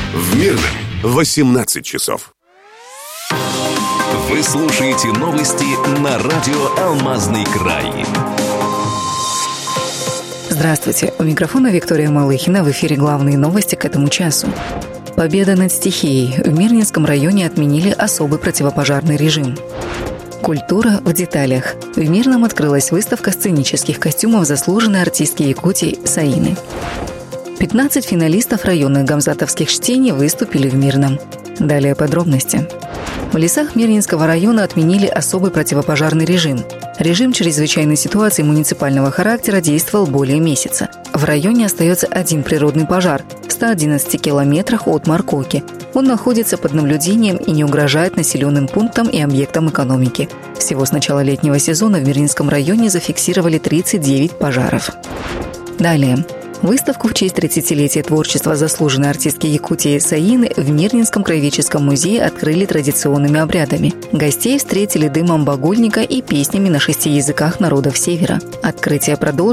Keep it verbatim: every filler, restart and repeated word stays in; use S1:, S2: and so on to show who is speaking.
S1: В Мирном восемнадцать часов.
S2: Вы слушаете новости на радио «Алмазный край».
S3: Здравствуйте. У микрофона Виктория Малыхина. В эфире главные новости к этому часу. Победа над стихией. В Мирнинском районе отменили особый противопожарный режим. Культура в деталях. В Мирном открылась выставка сценических костюмов заслуженной артистки Якутии Саины. пятнадцать финалистов районных гамзатовских чтений выступили в Мирном. Далее подробности. В лесах Мирнинского района отменили особый противопожарный режим. Режим чрезвычайной ситуации муниципального характера действовал более месяца. В районе остается один природный пожар в ста одиннадцати километрах от Маркоки. Он находится под наблюдением и не угрожает населенным пунктам и объектам экономики. Всего с начала летнего сезона в Мирнинском районе зафиксировали тридцать девять пожаров. Далее. Выставку в честь тридцатилетия творчества заслуженной артистки Якутии Саины в Мирнинском краеведческом музее открыли традиционными обрядами. Гостей встретили дымом багульника и песнями на шести языках народов Севера. Открытие продолжилось